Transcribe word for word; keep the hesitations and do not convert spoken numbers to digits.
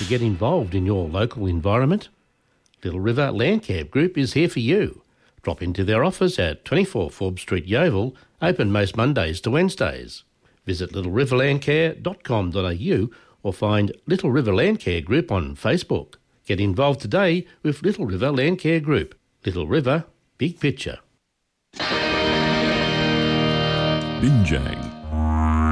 to get involved in your local environment? Little River Landcare Group is here for you. Drop into their office at twenty-four Forbes Street, Yeovil, open most Mondays to Wednesdays. Visit little river landcare dot com dot a u or find Little River Landcare Group on Facebook. Get involved today with Little River Landcare Group. Little River, big picture. Binjang,